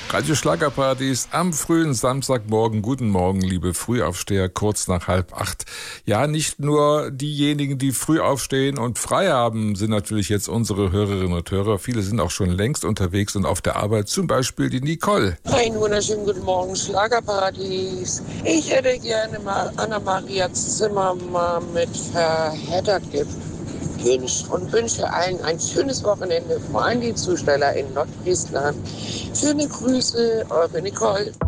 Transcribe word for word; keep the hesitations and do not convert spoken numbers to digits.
Radio Schlagerparadies am frühen Samstagmorgen. Guten Morgen, liebe Frühaufsteher, kurz nach halb acht. Ja, nicht nur diejenigen, die früh aufstehen und frei haben, sind natürlich jetzt unsere Hörerinnen und Hörer. Viele sind auch schon längst unterwegs und auf der Arbeit, zum Beispiel die Nicole. Einen wunderschönen guten Morgen, Schlagerparadies. Ich hätte gerne mal Anna-Maria Zimmermann mit Verheddert gewünscht und wünsche allen ein schönes Wochenende, vor allem die Zusteller in Nordfriesland. Schöne Grüße, eure Nicole.